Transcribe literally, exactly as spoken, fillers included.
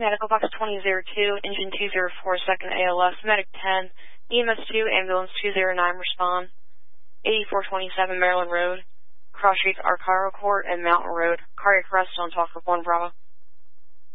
Medical Box twenty oh two, Engine two oh four, second A L S, Medic ten, E M S two, Ambulance two oh nine, respond. eighty-four twenty-seven Maryland Road, cross streets Arcaro Court and Mountain Road. Cardiac arrest on talk with one Bravo.